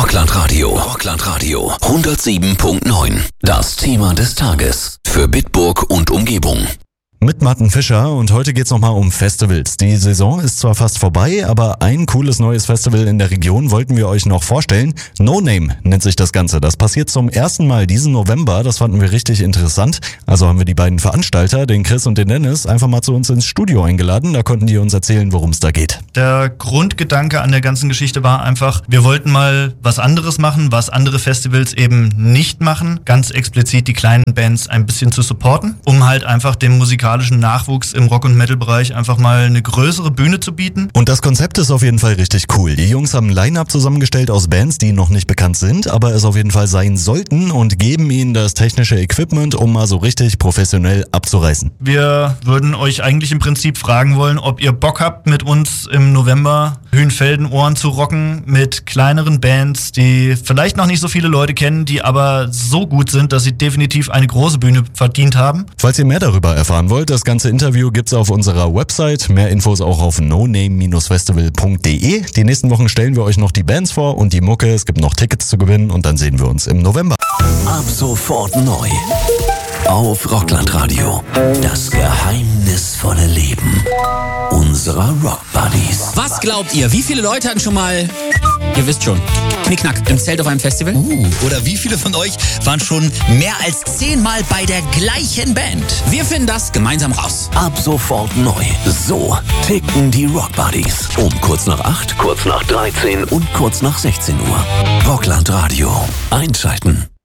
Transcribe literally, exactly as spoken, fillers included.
Rockland-Radio. Rockland-Radio. hundertsieben Komma neun. Das Thema des Tages. Für Bitburg und Umgebung. Mit Martin Fischer und heute geht's nochmal um Festivals. Die Saison ist zwar fast vorbei, aber ein cooles neues Festival in der Region wollten wir euch noch vorstellen. No Name nennt sich das Ganze. Das passiert zum ersten Mal diesen November. Das fanden wir richtig interessant. Also haben wir die beiden Veranstalter, den Chris und den Dennis, einfach mal zu uns ins Studio eingeladen. Da konnten die uns erzählen, worum es da geht. Der Grundgedanke an der ganzen Geschichte war einfach, wir wollten mal was anderes machen, was andere Festivals eben nicht machen. Ganz explizit die kleinen Bands ein bisschen zu supporten, um halt einfach dem musikalischen Nachwuchs im Rock- und Metal-Bereich einfach mal eine größere Bühne zu bieten. Und das Konzept ist auf jeden Fall richtig cool. Die Jungs haben ein Line-Up zusammengestellt aus Bands, die noch nicht bekannt sind, aber es auf jeden Fall sein sollten und geben ihnen das technische Equipment, um mal so richtig professionell abzureißen. Wir würden euch eigentlich im Prinzip fragen wollen, ob ihr Bock habt, mit uns im November Hühnfelden-Ohren zu rocken, mit kleineren Bands, die vielleicht noch nicht so viele Leute kennen, die aber so gut sind, dass sie definitiv eine große Bühne verdient haben. Falls ihr mehr darüber erfahren wollt, das ganze Interview gibt's auf unserer Website. Mehr Infos auch auf no name festival punkt de. Die nächsten Wochen stellen wir euch noch die Bands vor und die Mucke. Es gibt noch Tickets zu gewinnen und dann sehen wir uns im November. Ab sofort neu. Auf Rockland-Radio. Das geheimnisvolle Leben unserer Rock-Buddies. Was glaubt ihr? Wie viele Leute hatten schon mal, ihr wisst schon, Knickknack im Zelt auf einem Festival? Uh, oder wie viele von euch waren schon mehr als zehnmal bei der gleichen Band? Wir finden das gemeinsam raus. Ab sofort neu. So ticken die Rock-Buddies. Um kurz nach acht, kurz nach dreizehn und kurz nach sechzehn Uhr. Rockland-Radio. Einschalten.